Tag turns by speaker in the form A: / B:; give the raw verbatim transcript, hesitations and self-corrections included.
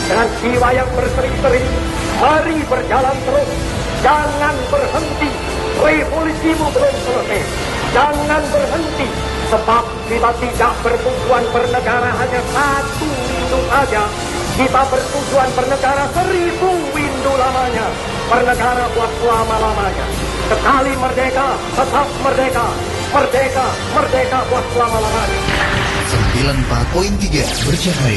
A: Dengan jiwa yang berseri-seri, mari berjalan terus. Jangan berhenti, revolusimu belum selesai. Jangan berhenti, sebab kita tidak bertujuan bernegara hanya satu windu saja. Kita bertujuan bernegara seribu windu lamanya. Bernegara buat selama-lamanya. Sekali merdeka, tetap merdeka. Merdeka, merdeka buat selama-lamanya.
B: sembilan puluh empat koma tiga Bercahaya.